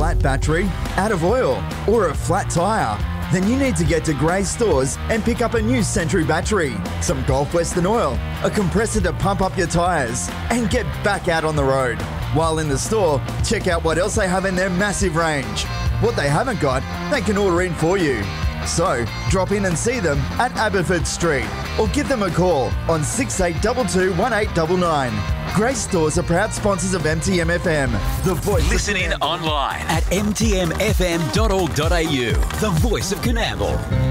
flat battery, out of oil, or a flat tyre? Then you need to get to Grace Stores and pick up a new Sentry battery, some Gulf Western oil, a compressor to pump up your tyres, and get back out on the road. While in the store, check out what else they have in their massive range. What they haven't got, they can order in for you. So, drop in and see them at Abbotsford Street or give them a call on 6822 1899. Grace Stores are proud sponsors of MTM FM, the voice. Listen in online at mtmfm.org.au, the voice of Coonamble.